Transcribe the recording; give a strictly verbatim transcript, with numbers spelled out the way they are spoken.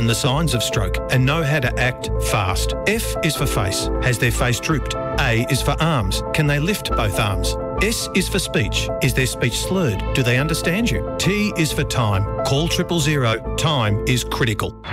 given the signs of stroke and know how to act fast. F is for face. Has their face drooped? A is for arms. Can they lift both arms? S is for speech. Is their speech slurred? Do they understand you? T is for time. Call triple zero. Time is critical.